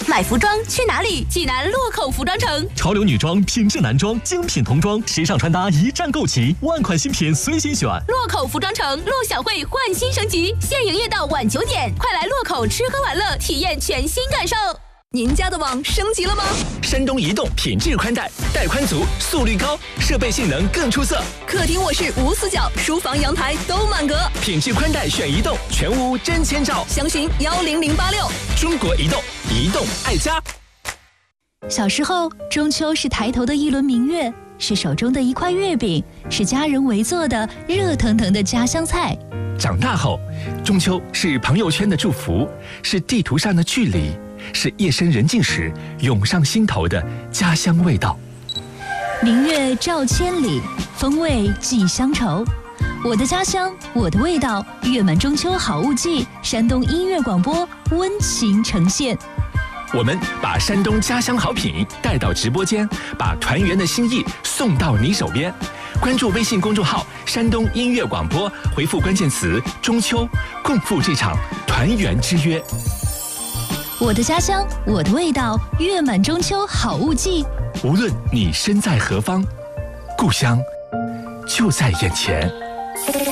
买服装去哪里？济南洛口服装城。 潮流女装、品质男装、精品童装，时尚穿搭一站购齐，万款新品随心选。 洛口服装城陆小汇焕新升级，现营业到晚9点，快来洛口吃喝玩乐，体验全新感受。您家的网升级了吗？ 山东移动品质宽带，带宽足，速率高，设备性能更出色。 客厅卧室无死角，书房阳台都满格。 品质宽带选移动，全屋真千兆。 详询10086。 中国移动，移动爱家。 小时候，中秋是抬头的一轮明月，是手中的一块月饼，是家人围坐的热腾腾的家乡菜。 长大后，中秋是朋友圈的祝福，是地图上的距离，是夜深人静时涌上心头的家乡味道。 明月照千里，风味寄乡愁。我的家乡，我的味道，月满中秋好物季，山东音乐广播温情呈现。 我们把山东家乡好品带到直播间，把团圆的心意送到你手边。关注微信公众号山东音乐广播，回复关键词中秋，共赴这场团圆之约。 我的家乡，我的味道，月满中秋好物季。 无论你身在何方，故乡就在眼前。